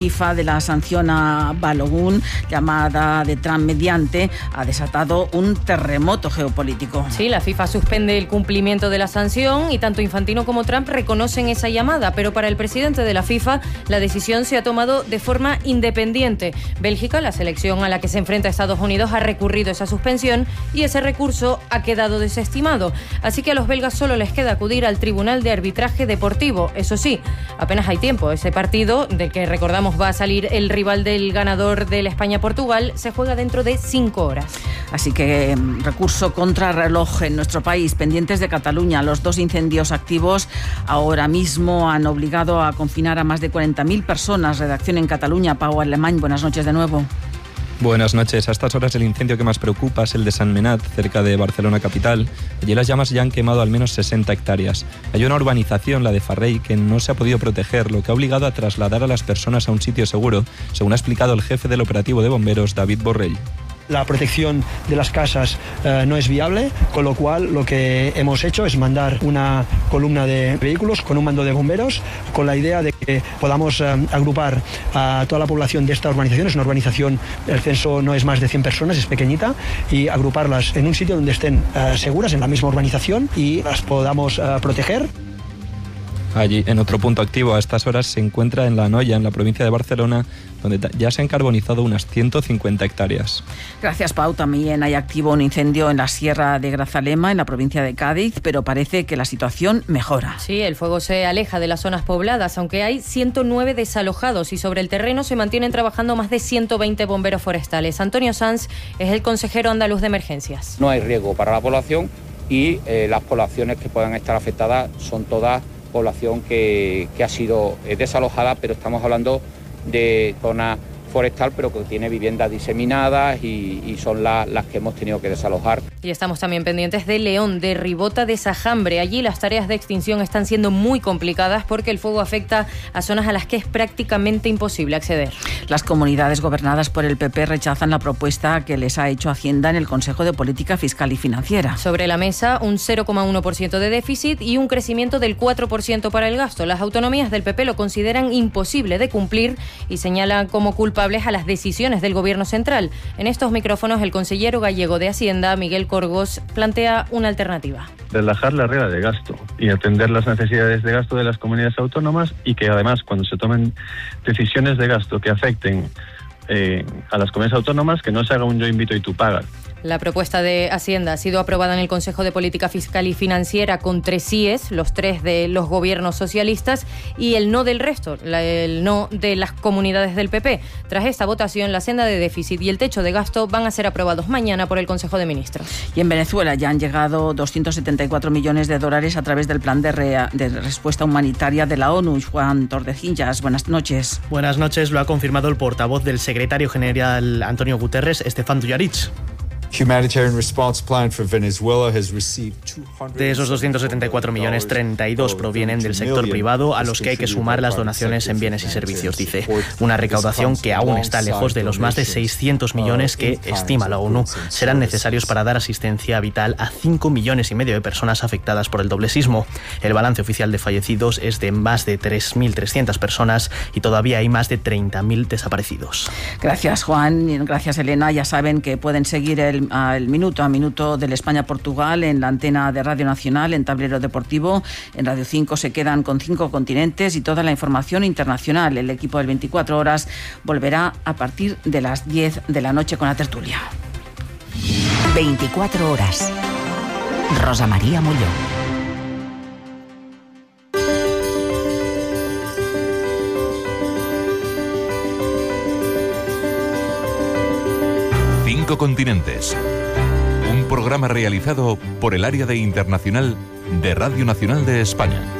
FIFA de la sanción a Balogun, llamada de Trump mediante, ha desatado un terremoto geopolítico. Sí, la FIFA suspende el cumplimiento de la sanción y tanto Infantino como Trump reconocen esa llamada, pero para el presidente de la FIFA la decisión se ha tomado de forma independiente. Bélgica, la selección a la que se enfrenta Estados Unidos, ha recurrido esa suspensión y ese recurso ha quedado desestimado. Así que a los belgas solo les queda acudir al Tribunal de Arbitraje Deportivo. Eso sí, apenas hay tiempo. Ese partido, del que recordamos va a salir el rival del ganador del España-Portugal, se juega dentro de 5 horas. Así que recurso contra reloj en nuestro país. Pendientes de Cataluña, los 2 incendios activos ahora mismo han obligado a confinar a más de 40.000 personas. Redacción en Cataluña, Pau Alemany, buenas noches de nuevo. Buenas noches. A estas horas el incendio que más preocupa es el de Sant Menat, cerca de Barcelona capital. Allí las llamas ya han quemado al menos 60 hectáreas. Hay una urbanización, la de Farrey, que no se ha podido proteger, lo que ha obligado a trasladar a las personas a un sitio seguro, según ha explicado el jefe del operativo de bomberos, David Borrell. La protección de las casas no es viable, con lo cual lo que hemos hecho es mandar una columna de vehículos con un mando de bomberos, con la idea de que podamos agrupar a toda la población de esta urbanización. Es una urbanización, el censo no es más de 100 personas, es pequeñita, y agruparlas en un sitio donde estén seguras, en la misma urbanización, y las podamos proteger. Allí, en otro punto activo, a estas horas se encuentra en La Noya, en la provincia de Barcelona, donde ya se han carbonizado unas 150 hectáreas. Gracias, Pau. También hay activo un incendio en la Sierra de Grazalema, en la provincia de Cádiz, pero parece que la situación mejora. Sí, el fuego se aleja de las zonas pobladas, aunque hay 109 desalojados y sobre el terreno se mantienen trabajando más de 120 bomberos forestales. Antonio Sanz es el consejero andaluz de emergencias. No hay riesgo para la población y las poblaciones que puedan estar afectadas son todas población que ha sido desalojada, pero estamos hablando de zona forestal, pero que tiene viviendas diseminadas y son las que hemos tenido que desalojar. Y estamos también pendientes de León, de Ribota de Sajambre. Allí las tareas de extinción están siendo muy complicadas porque el fuego afecta a zonas a las que es prácticamente imposible acceder. Las comunidades gobernadas por el PP rechazan la propuesta que les ha hecho Hacienda en el Consejo de Política Fiscal y Financiera. Sobre la mesa, un 0,1% de déficit y un crecimiento del 4% para el gasto. Las autonomías del PP lo consideran imposible de cumplir y señalan como culpables a las decisiones del Gobierno central. En estos micrófonos, el consejero gallego de Hacienda, Miguel Corgos, plantea una alternativa. Relajar la regla de gasto y atender las necesidades de gasto de las comunidades autónomas, y que además, cuando se tomen decisiones de gasto que afecten a las comunidades autónomas, que no se haga un yo invito y tú pagas. La propuesta de Hacienda ha sido aprobada en el Consejo de Política Fiscal y Financiera con 3 síes, los 3 de los gobiernos socialistas y el no del resto, el no de las comunidades del PP. Tras esta votación, la senda de déficit y el techo de gasto van a ser aprobados mañana por el Consejo de Ministros. Y en Venezuela ya han llegado 274 millones de dólares a través del plan de respuesta humanitaria de la ONU. Juan Tordesillas, buenas noches. Buenas noches, lo ha confirmado el portavoz del secretario general Antonio Guterres, Stefan Dujarric. De esos 274 millones, 32 provienen del sector privado, a los que hay que sumar las donaciones en bienes y servicios, dice. Una recaudación que aún está lejos de los más de 600 millones que estima la ONU serán necesarios para dar asistencia vital a 5,5 millones de personas afectadas por el doble sismo. El balance oficial de fallecidos es de más de 3.300 personas y todavía hay más de 30.000 desaparecidos. Gracias, Juan. Gracias, Elena. Ya saben que pueden seguir el minuto a minuto del España-Portugal en la antena de Radio Nacional, en Tablero Deportivo. En Radio 5 se quedan con 5 continentes y toda la información internacional. El equipo del 24 horas volverá a partir de las 10 de la noche con la tertulia. 24 horas. Rosa María Molló. Continentes. Un programa realizado por el área de internacional de Radio Nacional de España.